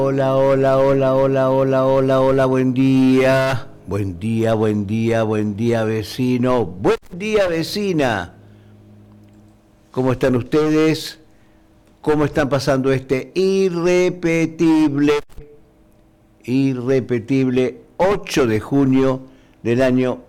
Hola, hola, hola, hola, hola, hola, hola, buen día. Buen día, buen día, buen día, vecino. Buen día, vecina. ¿Cómo están ustedes? ¿Cómo están pasando este irrepetible 8 de junio del año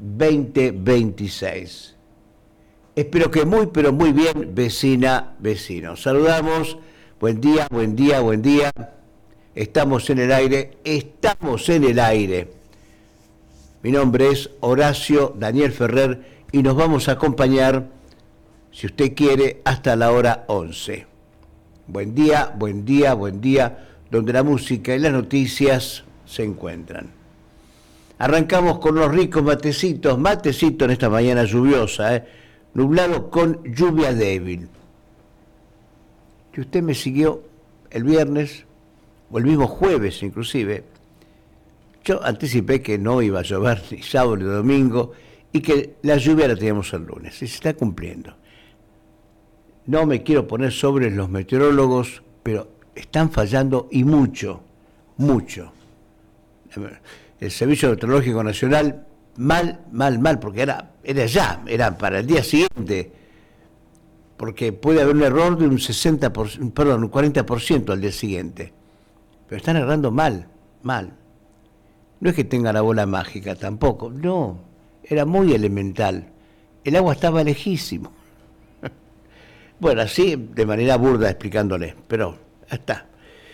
2026? Espero que muy, pero muy bien, vecina, vecino. Saludamos. Buen día, buen día, buen día. Estamos en el aire, estamos en el aire. Mi nombre es Horacio Daniel Ferrer y nos vamos a acompañar, si usted quiere, hasta la hora 11. Buen día, buen día, buen día, donde la música y las noticias se encuentran. Arrancamos con los ricos matecitos en esta mañana lluviosa, nublado con lluvia débil. Si usted me siguió el viernes, o el mismo jueves inclusive, yo anticipé que no iba a llover ni sábado ni domingo y que la lluvia la teníamos el lunes, y se está cumpliendo. No me quiero poner sobre los meteorólogos, pero están fallando y mucho, mucho. El Servicio Meteorológico Nacional, mal, porque era para el día siguiente, porque puede haber un error de un 40% al día siguiente. Pero están errando mal. No es que tenga la bola mágica tampoco, no, era muy elemental. El agua estaba lejísimo. Bueno, así de manera burda explicándole, pero ya está.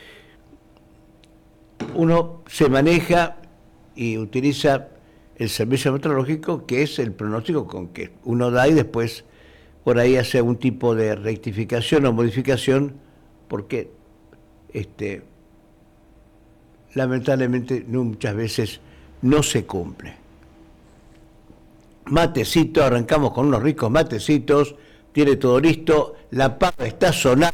Uno se maneja y utiliza el servicio meteorológico, que es el pronóstico con que uno da y después por ahí hace algún tipo de rectificación o modificación, porque lamentablemente muchas veces no se cumple. Matecito, arrancamos con unos ricos matecitos, tiene todo listo, la pava está sonando,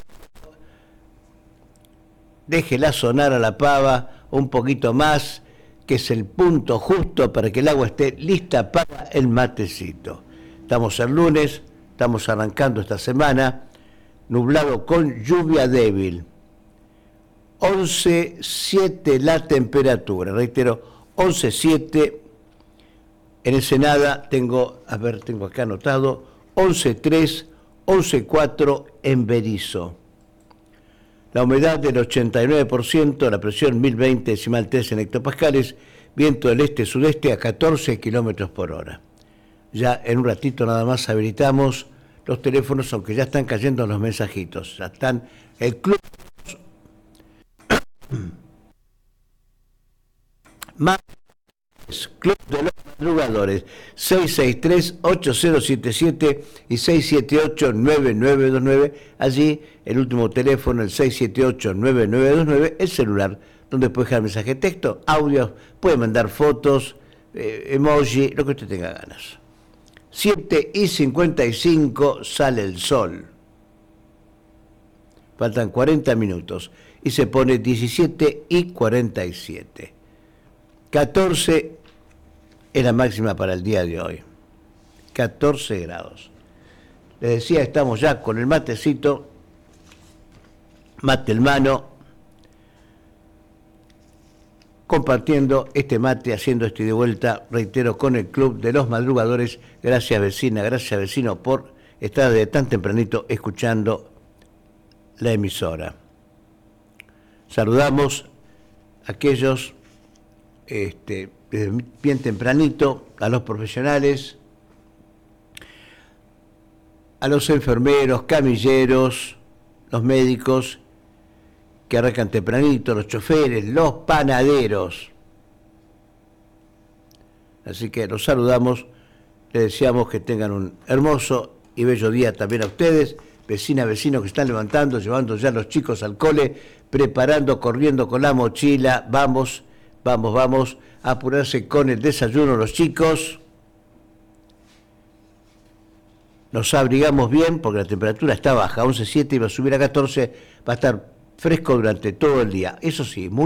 déjela sonar a la pava un poquito más, que es el punto justo para que el agua esté lista para el matecito. Estamos el lunes, estamos arrancando esta semana, nublado con lluvia débil. 11.7 la temperatura, reitero, 11.7. En Ensenada tengo acá anotado 11.3, 11.4 en Berisso. La humedad del 89%, la presión 1020,3 en hectopascales, viento del este-sudeste a 14 kilómetros por hora. Ya en un ratito nada más habilitamos los teléfonos, aunque ya están cayendo los mensajitos. Ya están el club más Club de los Madrugadores, 663-8077 y 678-9929. Allí el último teléfono, el 678-9929, el celular, donde puede dejar mensaje de texto, audio, puede mandar fotos, emoji, lo que usted tenga ganas. 7:55 sale el sol. Faltan 40 minutos y se pone 17:47. 14 es la máxima para el día de hoy. 14 grados. Les decía, estamos ya con el matecito, mate en mano, compartiendo este mate, haciendo este de vuelta, reitero, con el Club de los Madrugadores. Gracias, vecina, gracias, vecino, por estar de tan tempranito escuchando la emisora. Saludamos a aquellos desde bien tempranito, a los profesionales, a los enfermeros, camilleros, los médicos que arrancan tempranito, los choferes, los panaderos. Así que los saludamos, les deseamos que tengan un hermoso y bello día también a ustedes, vecinas, vecinos que están levantando, llevando ya a los chicos al cole, preparando, corriendo con la mochila. Vamos a apurarse con el desayuno los chicos. Nos abrigamos bien porque la temperatura está baja, 11.7 y va a subir a 14, va a estar fresco durante todo el día. Eso sí, muy